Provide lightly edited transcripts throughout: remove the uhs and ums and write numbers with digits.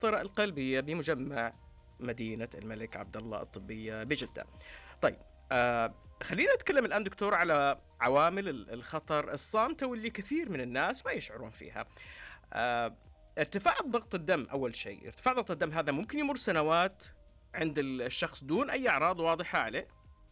الطرق القلبية بمجمع مدينة الملك عبد الله الطبية بجدة. طيب، خلينا نتكلم الآن دكتور على عوامل الخطر الصامتة واللي كثير من الناس ما يشعرون فيها. آه، ارتفاع ضغط الدم. أول شيء، ارتفاع ضغط الدم هذا ممكن يمر سنوات عند الشخص دون أي أعراض واضحة عليه.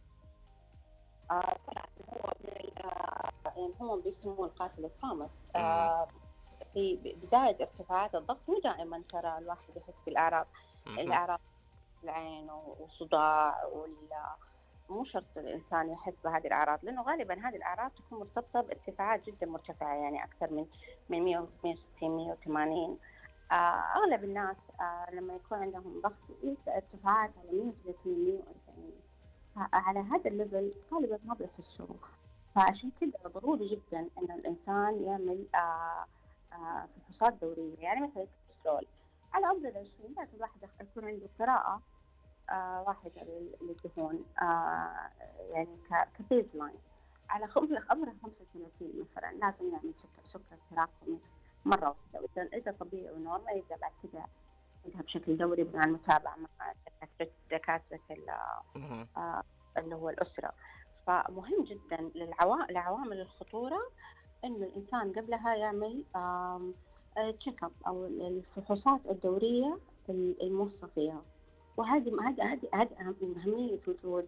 طبعا هو يعني هم بيسموه القاتل الصامت. مهم. في بداية ارتفاعات الضغط مو دائما ترى الواحد يحس بالأعراض. مهم. الأعراض العين وصداع مو شرط الإنسان يحس بهذه الأعراض، لأنه غالبا هذه الأعراض تكون مرتبطة بارتفاعات جدا مرتفعة، يعني أكثر من 100 160 180. أغلب الناس لما يكون عندهم ضغط ارتفاعات على 130 140، على هذا الليفل غالبا ما بيحسوا. فعشان كده ضروري جدا إنه الإنسان يعمل فحوصات دورية، يعني مثلا الكوليسترول على أفضل 20، لازم الواحد يكون عنده قراءة واحدة للدهون، يعني كبيز لاين على عمره 35 مثلا، لازم يعمل سكر تراكمي مرة واحدة، إذا طبيعي ونورمال يبدأ بعد كده يذهب بشكل دوري مع المتابعة مع دكاترة مهم. اللي هو الأسرة. فمهم جدا لعوامل الخطورة إنه الإنسان قبلها يعمل تشيك اب أو الفحوصات الدورية الموصى فيها. وهذه أهمية وجود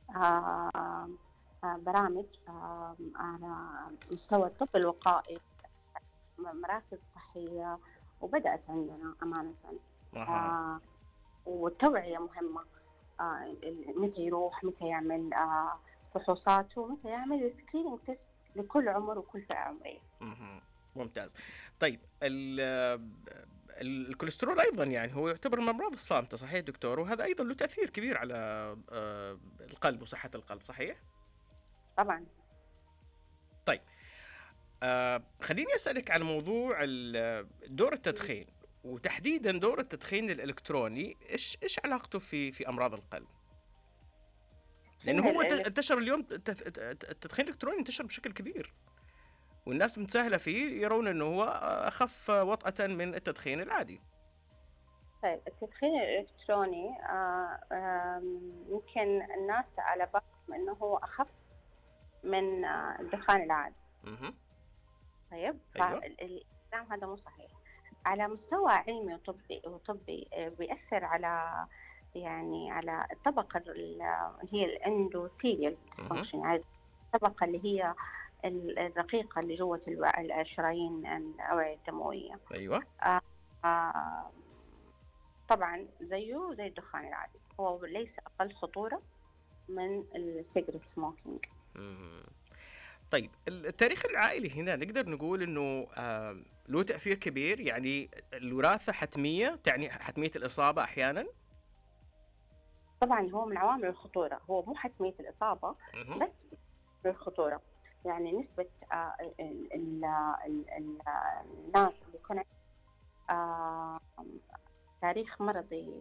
برامج على مستوى الطب الوقائي، مراكز صحية، وبدأت عندنا أمانة. أها. آه، والتوعية مهمة. متى يروح، متى يعمل فحوصاته، متى يعمل سكرينينج تيست لكل عمر وكل فئة عمرية. مهم. ممتاز. طيب، الكوليسترول ايضا يعني هو يعتبر من الامراض الصامته، صحيح دكتور؟ وهذا ايضا له تاثير كبير على القلب وصحه القلب، صحيح؟ طبعا. طيب، خليني اسالك عن موضوع دور التدخين، وتحديدا دور التدخين الالكتروني. ايش علاقته في امراض القلب؟ لانه هي هو انتشر اليوم، التدخين الالكتروني انتشر بشكل كبير، والناس متساهله فيه، يرون انه هو اخف وطأة من التدخين العادي. طيب، التدخين الإلكتروني يمكن الناس على بالهم إنه هو أخف من الدخان العادي. مهم. طيب، ايوه. فالكلام هذا مو صحيح. على مستوى علمي وطبي بيأثر على، يعني على الطبقة اللي هي الاندوثيليال مهم. فانكشن، يعني الطبقة اللي هي الرقيقة اللي جوة الشرايين الأوعية الدموية. ايوه. آه، آه، طبعا زيه زي الدخان العادي، هو ليس أقل خطورة من السيجرت سموكينج. مم. طيب، التاريخ العائلي هنا نقدر نقول انه له تأثير كبير، يعني الوراثة حتمية، تعني حتمية الإصابة أحيانا. طبعا هو من عوامل الخطورة، هو مو حتمية الإصابة مهم. بس الخطورة. يعني نسبة الناس اللي يكون آه، تاريخ مرضي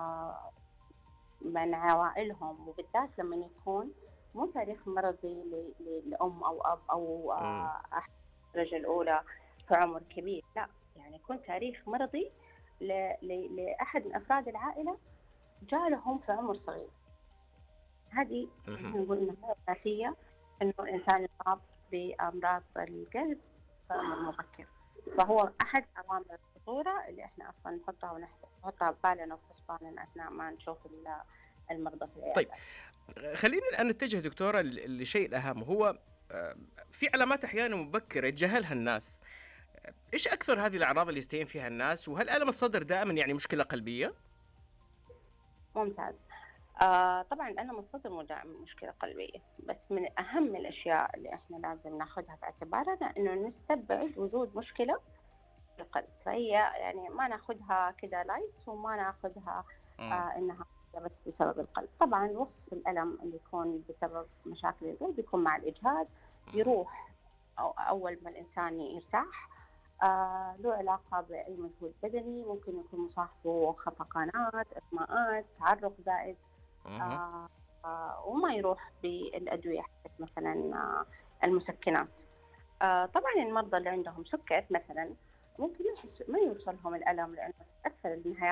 من عوائلهم، وبالذات لما يكون مو تاريخ مرضي لأم أو أب أو مم. أحد الدرجة الأولى في عمر كبير، لا، يعني يكون تاريخ مرضي لأحد من أفراد العائلة جالهم في عمر صغير. هذه مهم. نقول إنها أساسية إنه الإنسان يصاب بأمراض القلب في عمر مبكر. فهو أحد عوامل الخطورة اللي إحنا أصلا نحطها ببالنا وفي حسباننا أثناء ما نشوف المرضى في طيب، العيادة. خلينا الآن نتجه دكتورة لشيء الأهم، هو في علامات أحيانا مبكرة يتجاهلها الناس. إيش أكثر هذه الأعراض اللي يستهين فيها الناس؟ وهل ألم الصدر دائما يعني مشكلة قلبية؟ ممتاز. طبعا أنا مصدر مشكلة قلبية، بس من أهم الأشياء اللي إحنا لازم ناخذها في اعتبارنا إنه نستبعد وجود مشكلة في القلب. فهي يعني ما ناخذها كده لايت، وما ناخذها مم. إنها بس بسبب القلب. طبعا وصف الألم اللي يكون بسبب مشاكل القلب يكون مع الإجهاد، مهم. يروح أول ما الإنسان يرتاح. له علاقة بأي مجهود بدني، ممكن يكون مصاحبه خفقانات، إغماءات، تعرق زائد. مهم. آه وما يروح بالأدوية حقت مثلا المسكنات. طبعا المرضى اللي عندهم سكر مثلا ممكن ما يوصلهم الألم، لأنه أكثر النهايات